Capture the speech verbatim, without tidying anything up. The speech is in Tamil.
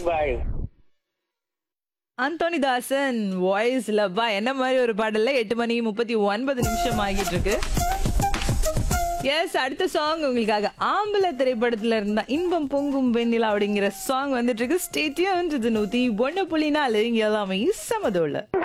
பாய். அந்தோனி தாசன் வாய்ஸ் லவ்வா என்ன மாதிரி ஒரு பாடல்ல எட்டு மணி முப்பத்தி ஒன்பது நிமிஷம் ஆகிட்டு இருக்கு. எஸ், அடுத்த சாங் உங்களுக்காக ஆம்பளை திரைப்படத்துல இருந்தா இன்பம் பொங்கும் வெண்ணிலா அப்படிங்கிற சாங் வந்துட்டு இருக்கு. Stay tuned. இது நூத்தி ஒண்ணு புள்ளி நாலு இங்க எல்லாமே சமதோல.